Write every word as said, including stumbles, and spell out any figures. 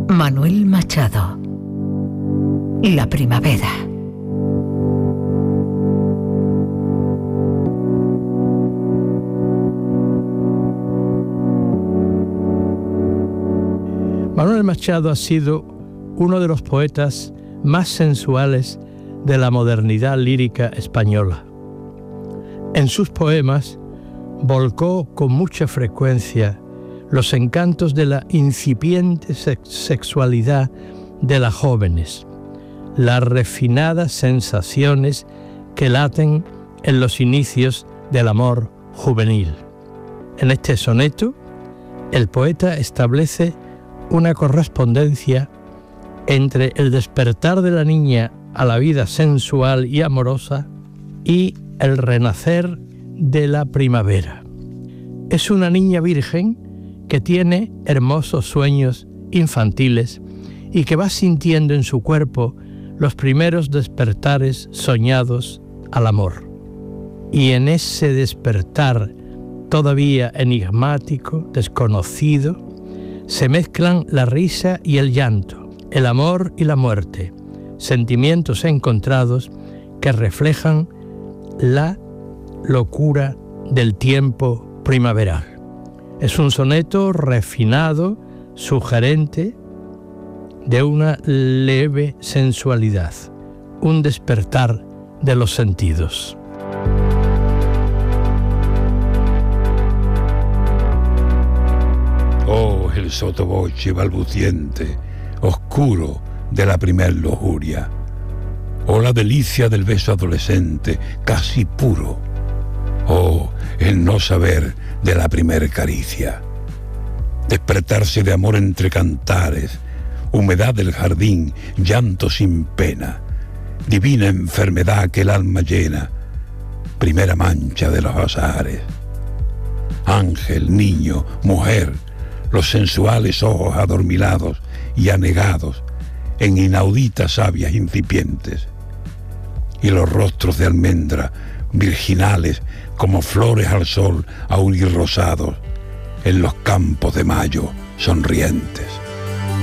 Manuel Machado. La primavera. Manuel Machado ha sido uno de los poetas más sensuales de la modernidad lírica española. En sus poemas volcó con mucha frecuencia los encantos de la incipiente sex- sexualidad de las jóvenes, las refinadas sensaciones que laten en los inicios del amor juvenil. En este soneto, el poeta establece una correspondencia entre el despertar de la niña a la vida sensual y amorosa y el renacer de la primavera. Es una niña virgen que tiene hermosos sueños infantiles y que va sintiendo en su cuerpo los primeros despertares soñados al amor. Y en ese despertar todavía enigmático, desconocido, se mezclan la risa y el llanto, el amor y la muerte, sentimientos encontrados que reflejan la locura del tiempo primaveral. Es un soneto refinado, sugerente, de una leve sensualidad, un despertar de los sentidos. Oh, el sottovoce balbuciente, oscuro de la primer lujuria. Oh, la delicia del beso adolescente, casi puro. Oh, el no saber de la primer caricia. Despertarse de amor entre cantares, humedad del jardín, llanto sin pena. Divina enfermedad que el alma llena, primera mancha de los azares. Ángel, niño, mujer, los sensuales ojos adormilados y anegados en inauditas sabias incipientes, y los rostros de almendra virginales como flores al sol aún rosados en los campos de mayo sonrientes.